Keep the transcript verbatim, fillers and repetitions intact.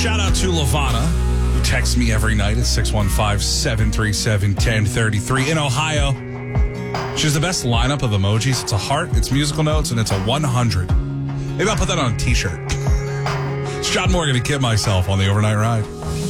Shout out to Lavana, who texts me every night at six one five, seven three seven, one zero three three in Ohio. She has the best lineup of emojis. It's a heart, it's musical notes, and it's a one hundred. Maybe I'll put that on a t-shirt. It's John Morgan to Kid Myself on the Overnight Ride.